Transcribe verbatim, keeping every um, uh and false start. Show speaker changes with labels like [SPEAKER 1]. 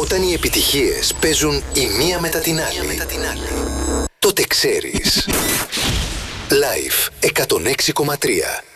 [SPEAKER 1] Όταν οι επιτυχίες παίζουν η μία μετά την άλλη, τότε ξέρεις. Live εκατόν έξι κόμμα τρία.